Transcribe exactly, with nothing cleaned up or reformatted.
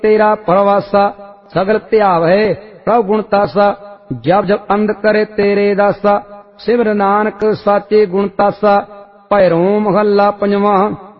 तेरा परवासा। सगल ध्यावै प्रभु गुण तासा, जब जब अंध करे तेरे दासा। सिमर नानक साचे गुण तासा। भैरो महला पंजवा।